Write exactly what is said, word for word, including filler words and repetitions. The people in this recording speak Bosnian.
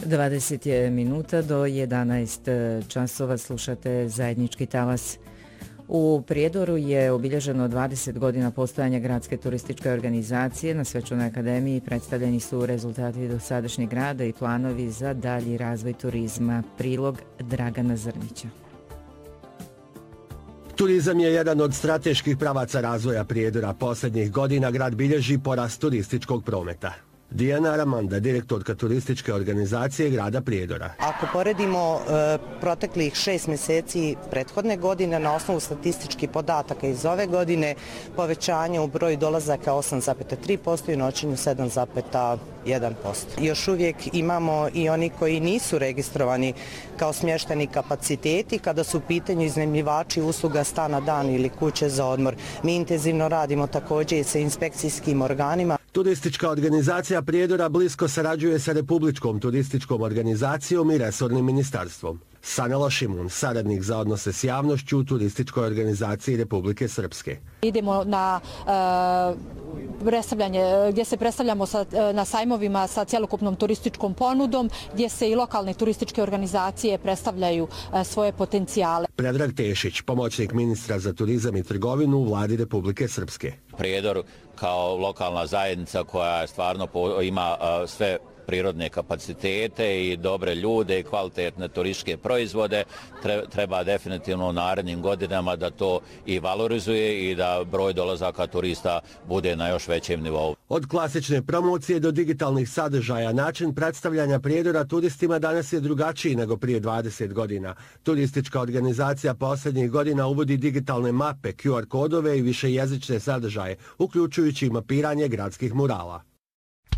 dvadeset je minuta do jedanaest časova, slušate zajednički talas. U Prijedoru je obilježeno dvadeset godina postojanja gradske turističke organizacije. Na Svečanoj akademiji predstavljeni su rezultati dosadašnjeg rada i planovi za dalji razvoj turizma. Prilog Dragana Zrnića. Turizam je jedan od strateških pravaca razvoja Prijedora. Posljednjih godina grad bilježi porast turističkog prometa. Dijana Ramanda, direktorka turističke organizacije grada Prijedora. Ako poredimo e, proteklih šest mjeseci prethodne godine, na osnovu statističkih podataka iz ove godine, povećanje u broju dolazaka osam zarez tri posto i noćenju sedam zarez jedan posto. Još uvijek imamo i oni koji nisu registrovani kao smješteni kapaciteti kada su u pitanju iznajmljivači usluga stana dan ili kuće za odmor. Mi intenzivno radimo također i sa inspekcijskim organima. Turistička organizacija Prijedora blisko sarađuje sa Republičkom turističkom organizacijom i resornim ministarstvom. Sanela Šimun, saradnik za odnose s javnošću u turističkoj organizaciji Republike Srpske. Idemo na uh, predstavljanje, gdje se predstavljamo sa, na sajmovima sa cjelokupnom turističkom ponudom, gdje se i lokalne turističke organizacije predstavljaju uh, svoje potencijale. Predrag Tešić, pomoćnik ministra za turizam i trgovinu u vladi Republike Srpske. Prijedor kao lokalna zajednica koja stvarno ima uh, sve prirodne kapacitete i dobre ljude i kvalitetne turističke proizvode, treba definitivno u narednim godinama da to i valorizuje i da broj dolazaka turista bude na još većem nivou. Od klasične promocije do digitalnih sadržaja, način predstavljanja Prijedora turistima danas je drugačiji nego prije dvadeset godina. Turistička organizacija posljednjih godina uvodi digitalne mape, Q R kodove i višejezične sadržaje, uključujući mapiranje gradskih murala.